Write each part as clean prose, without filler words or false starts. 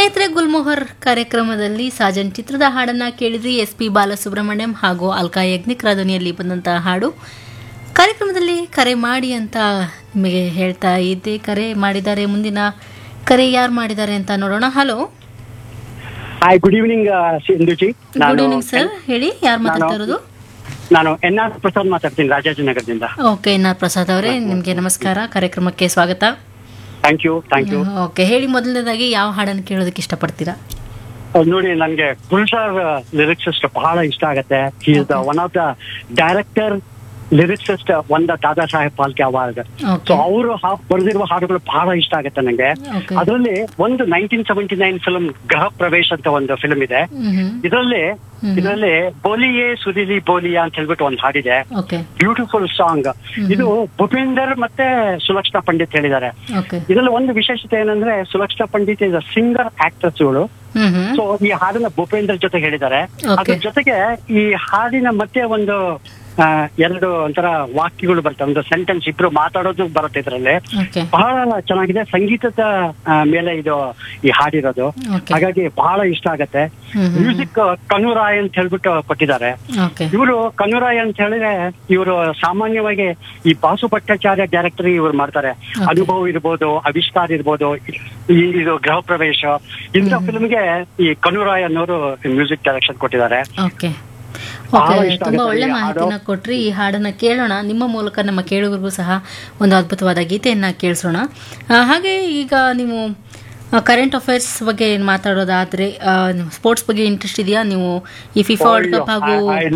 ಸ್ನೇಹಿತರೆ, ಗುಲ್ಮೋಹರ್ ಕಾರ್ಯಕ್ರಮದಲ್ಲಿ ಸಾಜನ್ ಚಿತ್ರದ ಹಾಡನ್ನ ಕೇಳಿದ್ರಿ. SP ಬಾಲಸುಬ್ರಹ್ಮಣ್ಯಂ ಹಾಗೂ ಅಲ್ಕಾ ಯಜ್ಞಿಕ್ ಧ್ವನಿಯಲ್ಲಿ ಬಂದಂತಹ ಹಾಡು. ಕಾರ್ಯಕ್ರಮದಲ್ಲಿ ಕರೆ ಮಾಡಿ ಅಂತ ನಿಮಗೆ ಹೇಳ್ತಾ ಇದ್ದೆ. ಕರೆ ಮಾಡಿದ್ದಾರೆ. ಮುಂದಿನ ಕರೆ ಯಾರು ಮಾಡಿದ್ದಾರೆ ಅಂತ ನೋಡೋಣ. Hello, hi, good evening ಸಿಂಧುಜಿ. Good evening sir. ಹೇಳಿ, ಯಾರು ಮಾತಾಡ್ತಾ ಇರೋದು? ನಾನು NR ಪ್ರಸಾದ್ ಮಾತಾಡ್ತೀನಿ, ರಾಜಾಜಿನಗರದಿಂದ. ಓಕೆ, NR ಪ್ರಸಾದ್ ಅವರೇ, ನಿಮಗೆ ನಮಸ್ಕಾರ. ಕಾರ್ಯಕ್ರಮಕ್ಕೆ ಸ್ವಾಗತ. Thank you. ಓಕೆ, ಹೇಳಿ, ಮೊದಲನೇದಾಗಿ ಯಾವ ಹಾಡನ್ನು ಕೇಳೋದಕ್ಕೆ ಇಷ್ಟಪಡ್ತೀರಾ? ನೋಡಿ, ನನಗೆ ಗುಲ್ಜಾರ್ ಲಿರಿಕ್ಸಿಸ್ಟ್ ಬಹಳ ಇಷ್ಟ ಆಗತ್ತೆ. He is one of the director lyricist one the Dada Saheb Phalke award. So ಅವರು ಬರೆದಿರುವ ಹಾಡುಗಳು ಬಹಳ ಇಷ್ಟ ಆಗತ್ತೆ ನಂಗೆ. ಅದರಲ್ಲಿ ಒಂದು 1979 ಫಿಲ್ಮ್ ಗೃಹ ಪ್ರವೇಶ ಅಂತ ಒಂದು ಫಿಲ್ಮ್ ಇದೆ. ಇದರಲ್ಲಿ ಬೋಲಿಯೇ ಸುದಿಲಿ ಬೋಲಿಯಾ ಅಂತ ಹೇಳ್ಬಿಟ್ಟು ಒಂದು ಹಾಡಿದೆ. Beautiful song. ಇದು ಭೂಪೇಂದರ್ ಮತ್ತೆ ಸುಲಕ್ಷಣಾ ಪಂಡಿತ್ ಹೇಳಿದ್ದಾರೆ. ಇದರಲ್ಲಿ ಒಂದು ವಿಶೇಷತೆ ಏನಂದ್ರೆ, Sulakshana Pandit is a singer actress ಇವಳು. ಸೊ ಈ ಹಾಡನ್ನ ಭೂಪೇಂದರ್ ಜೊತೆ ಹೇಳಿದ್ದಾರೆ. ಅದ್ರ ಜೊತೆಗೆ ಈ ಹಾಡಿನ ಮತ್ತೆ ಒಂದು ಎರಡು ಒಂಥರ ವಾಕ್ಯಗಳು ಬರ್ತವೆ, ಒಂದು ಸೆಂಟೆನ್ಸ್ ಇಬ್ರು ಮಾತಾಡೋದು ಬರುತ್ತೆ ಇದರಲ್ಲಿ. ಬಹಳ ಚೆನ್ನಾಗಿದೆ. ಸಂಗೀತದ ಮೇಲೆ ಇದು ಈ ಹಾಡಿರೋದು, ಹಾಗಾಗಿ ಬಹಳ ಇಷ್ಟ ಆಗತ್ತೆ. ಮ್ಯೂಸಿಕ್ ಕನುರಾಯ್ ಅಂತ ಹೇಳ್ಬಿಟ್ಟು ಕೊಟ್ಟಿದ್ದಾರೆ. ಇವರು ಕನುರಾಯ್ ಅಂತ ಹೇಳಿದ್ರೆ, ಇವರು ಸಾಮಾನ್ಯವಾಗಿ ಈ ಬಾಸು ಭಟ್ಟಾಚಾರ್ಯ ಡೈರೆಕ್ಟರ್ ಇವ್ರು ಮಾಡ್ತಾರೆ. ಅನುಭವ ಇರ್ಬೋದು, ಆವಿಷ್ಕಾರ ಇರ್ಬೋದು, ಇದು ಗೃಹ ಪ್ರವೇಶ, ಇಂಥ ಫಿಲ್ಮ್ಗೆ ಈ ಕನುರಾಯ್ ಅನ್ನೋರು ಮ್ಯೂಸಿಕ್ ಡೈರೆಕ್ಷನ್ ಕೊಟ್ಟಿದ್ದಾರೆ. ತುಂಬಾ ಒಳ್ಳೆ ಮಾಹಿತಿನ ಕೊಟ್ರಿ. ಈ ಹಾಡನ್ನ ಕೇಳೋಣ. ನಿಮ್ಮ ಮೂಲಕ ನಮ್ಮ ಕೇಳುಗರಿಗೂ ಸಹ ಒಂದು ಅದ್ಭುತವಾದ ಗೀತೆಯನ್ನ ಕೇಳಿಸೋಣ. ಹಾಗೆ ಈಗ ನೀವು ಕರೆಂಟ್ ಅಫೇರ್ಸ್ ಬಗ್ಗೆ ಮಾತಾಡೋದಾದ್ರೆ, ಸ್ಪೋರ್ಟ್ಸ್ ಬಗ್ಗೆ ಇಂಟ್ರೆಸ್ಟ್ ಇದೆಯಾ? ನೀವು ಈ ಫಿಫಾ ವರ್ಲ್ಡ್ ಕಪ್ ಹಾಗೂ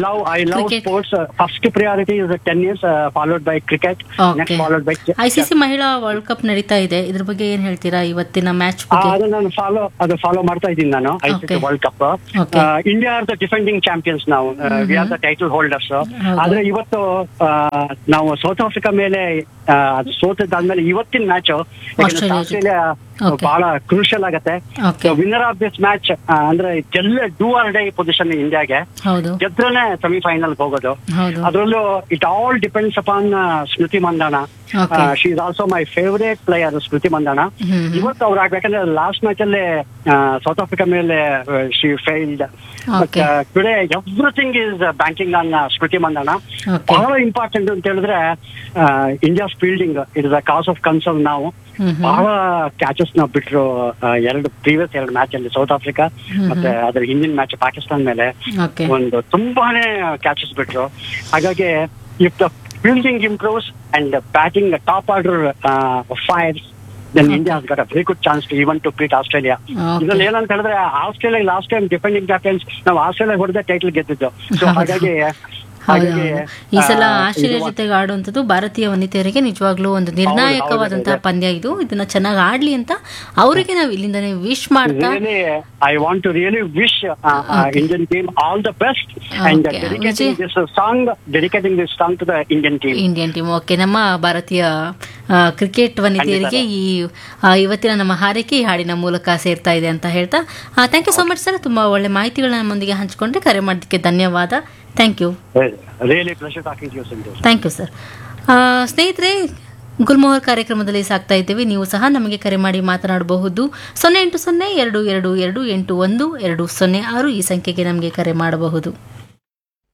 first priority is tennis, followed by cricket, next followed by ICC ಮಹಿಳಾ ವರ್ಲ್ಡ್ ಕಪ್ ನಡೀತಾ ಇದೆ. ಇದ್ರ ಬಗ್ಗೆ ಏನ್ ಹೇಳ್ತೀರಾ? ಇವತ್ತಿನ ಮ್ಯಾಚ್ ಅದು ಫಾಲೋ ಮಾಡ್ತಾ ಇದ್ದೀನಿ ನಾನು. ICC world cup, India are the defending champions. ನಾವು we are the title holders. ಆದ್ರೆ ಇವತ್ತು ನಾವು ಸೌತ್ ಆಫ್ರಿಕಾ ಮೇಲೆ ಸೋತದ್ದಾದ್ಮೇಲೆ ಇವತ್ತಿನ ಮ್ಯಾಚ್ ಆಸ್ಟ್ರೇಲಿಯಾ ಬಹಳ ಕ್ರೂಷಿಯಲ್ ಆಗತ್ತೆ. ವಿನ್ನರ್ ಆಫ್ ದಿಸ್ ಮ್ಯಾಚ್ ಅಂದ್ರೆ ಡೂ ಆರ್ ಡೈ ಪೊಸಿಷನ್ ಇಂಡಿಯಾಗೆ. ಗೆದ್ರನೆ ಸೆಮಿಫೈನಲ್ ಹೋಗೋದು. ಅದರಲ್ಲೂ it all depends upon Smriti Mandhana. She is also my favourite player ಸ್ಮೃತಿ ಮಂದಾನ. ಇವತ್ತು ಅವ್ರು ಆಗ್ಬೇಕಂದ್ರೆ ಲಾಸ್ಟ್ ಮ್ಯಾಚ್ ಅಲ್ಲಿ ಸೌತ್ ಆಫ್ರಿಕಾ ಮೇಲೆ she failed. Today everything is banking on ಸ್ಮೃತಿ ಮಂದಾನ. ಬಹಳ ಇಂಪಾರ್ಟೆಂಟ್ ಅಂತ ಹೇಳಿದ್ರೆ India's fielding it is a cos of concern. ನಾವು ಬಹಳ ಕ್ಯಾಚಸ್ ನ ಬಿಟ್ರು ಪ್ರೀವಿಯಸ್ ಎರಡು ಮ್ಯಾಚ್ ಅಲ್ಲಿ ಸೌತ್ ಆಫ್ರಿಕಾ ಮತ್ತೆ ಅದ್ರ ಹಿಂದಿನ ಮ್ಯಾಚ್ ಪಾಕಿಸ್ತಾನ ಮೇಲೆ ಒಂದು ತುಂಬಾನೇ ಕ್ಯಾಚಸ್ ಬಿಟ್ರು. ಹಾಗಾಗಿ if the fielding improves and batting top order fires, then India has got a very good chance to even to beat Australia. ಇದ್ರಲ್ಲಿ ಏನಂತ ಹೇಳಿದ್ರೆ, Australia last time defending champions, ನಾವು ಆಸ್ಟ್ರೇಲಿಯಾ ಹೊಡೆದ ಟೈಟಲ್ ಗೆದ್ದಿದ್ದು. ಸೊ ಹಾಗಾಗಿ ಈ ಸಲ ಆಸ್ಟ್ರೇಲಿಯಾ ಜೊತೆಗೆ ಆಡುವಂಥದ್ದು ಭಾರತೀಯ ವನಿತೆಯರಿಗೆ ನಿಜವಾಗ್ಲೂ ಒಂದು ನಿರ್ಣಾಯಕವಾದಂತಹ ಪಂದ್ಯ ಇದು. ಇದನ್ನ ಚೆನ್ನಾಗಿ ಆಡ್ಲಿ ಅಂತ ಅವರಿಗೆ ನಾವು ಇಲ್ಲಿಂದಾನೇ ವಿಶ್ ಮಾಡ್ತಾ, I want to really wish Indian team all the best and dedicating this song to the Indian team. Okay, ನಮ್ಮ ಭಾರತೀಯ ಕ್ರಿಕೆಟ್ ವನಿತೆಯರಿಗೆ ಈ ಇವತ್ತಿನ ನಮ್ಮ ಹಾರೈಕೆ ಈ ಹಾಡಿನ ಮೂಲಕ ಸೇರ್ತಾ ಇದೆ ಅಂತ ಹೇಳ್ತಾ, thank you so much sir. ತುಂಬಾ ಒಳ್ಳೆ ಮಾಹಿತಿಗಳನ್ನ ನಮ್ಮೊಂದಿಗೆ ಹಂಚಿಕೊಂಡ್ರೆ. ಕರೆ ಮಾಡೋದಕ್ಕೆ ಧನ್ಯವಾದ. Thank you. Thank you sir. ಸ್ನೇಹಿತರೆ, ಗುಲ್ಮೋಹರ್ ಕಾರ್ಯಕ್ರಮದಲ್ಲಿ ಸಾಕ್ತಾ ಇದ್ದೇವೆ. ನೀವು ಸಹ ನಮಗೆ ಕರೆ ಮಾಡಿ ಮಾತನಾಡಬಹುದು. 08022281206 ಈ ಸಂಖ್ಯೆಗೆ ನಮಗೆ ಕರೆ ಮಾಡಬಹುದು.